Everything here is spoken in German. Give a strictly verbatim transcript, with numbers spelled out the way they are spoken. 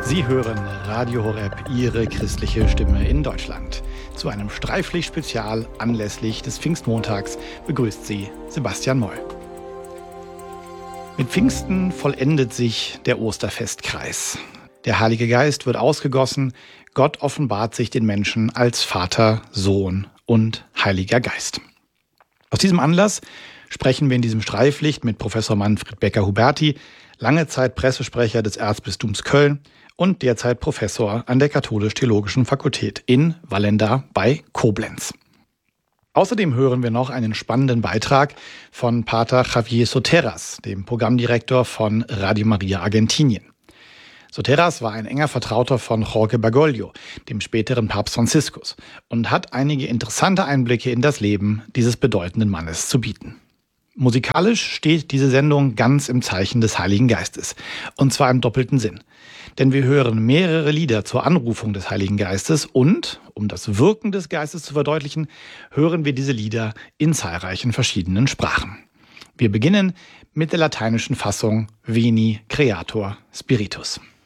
Sie hören Radio Horeb, Ihre christliche Stimme in Deutschland. Zu einem Streiflicht-Spezial anlässlich des Pfingstmontags begrüßt Sie Sebastian Moll. Mit Pfingsten vollendet sich der Osterfestkreis. Der Heilige Geist wird ausgegossen, Gott offenbart sich den Menschen als Vater, Sohn und Heiliger Geist. Aus diesem Anlass sprechen wir in diesem Streiflicht mit Professor Manfred Becker-Huberti, lange Zeit Pressesprecher des Erzbistums Köln und derzeit Professor an der Katholisch-Theologischen Fakultät in Wallenda bei Koblenz. Außerdem hören wir noch einen spannenden Beitrag von Pater Javier Soteras, dem Programmdirektor von Radio Maria Argentinien. Soteras war ein enger Vertrauter von Jorge Bergoglio, dem späteren Papst Franziskus, und hat einige interessante Einblicke in das Leben dieses bedeutenden Mannes zu bieten. Musikalisch steht diese Sendung ganz im Zeichen des Heiligen Geistes, und zwar im doppelten Sinn. Denn wir hören mehrere Lieder zur Anrufung des Heiligen Geistes und, um das Wirken des Geistes zu verdeutlichen, hören wir diese Lieder in zahlreichen verschiedenen Sprachen. Wir beginnen mit der lateinischen Fassung Veni Creator Spiritus.